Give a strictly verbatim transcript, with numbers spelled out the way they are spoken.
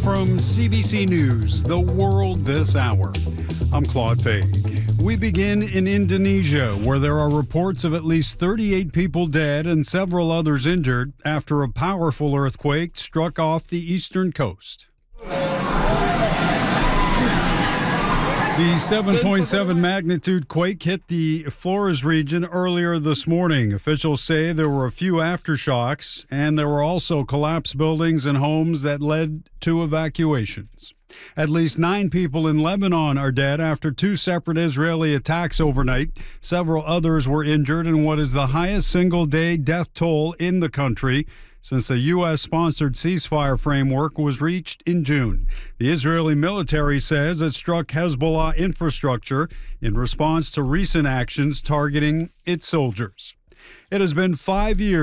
from C B C News, The World This Hour. I'm Claude Faig. We begin in Indonesia, where there are reports of at least thirty-eight people dead and several others injured after a powerful earthquake struck off the eastern coast. The seven point seven magnitude quake hit the Flores region earlier this morning. Officials say there were a few aftershocks, and there were also collapsed buildings and homes that led to evacuations. At least nine people in Lebanon are dead after two separate Israeli attacks overnight. Several others were injured in what is the highest single-day death toll in the country since a U S-sponsored ceasefire framework was reached in June. The Israeli military says it struck Hezbollah infrastructure in response to recent actions targeting its soldiers. It has been five years